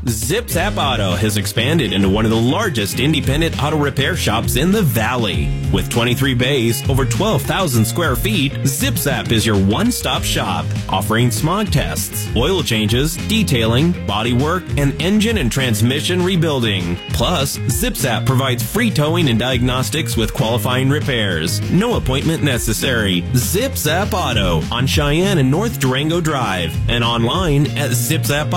Zip Zap Auto has expanded into one of the largest independent auto repair shops in the Valley. With 23 bays, over 12,000 square feet, Zip Zap is your one-stop shop, offering smog tests, oil changes, detailing, bodywork, and engine and transmission rebuilding. Plus, Zip Zap provides free towing and diagnostics with qualifying repairs. No appointment necessary. Zip Zap Auto on Cheyenne and North Durango Drive, and online at zipzap